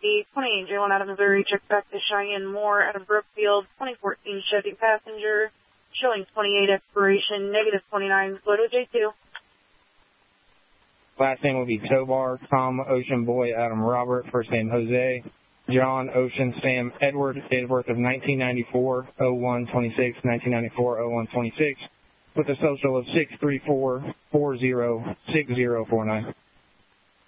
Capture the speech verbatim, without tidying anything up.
the twenty-eight J one out of Missouri, check back to Cheyenne Moore out of Brookfield, twenty fourteen Chevy Passenger, showing twenty-eight expiration, negative twenty-nine, flow to J two. Last name will be Tobar, Tom, Ocean Boy, Adam, Robert, first name Jose, John, Ocean, Sam, Edward, date of birth of nineteen ninety-four, oh one twenty-six, nineteen ninety-four, oh one twenty-six, with a social of six three four, four zero, six zero four nine.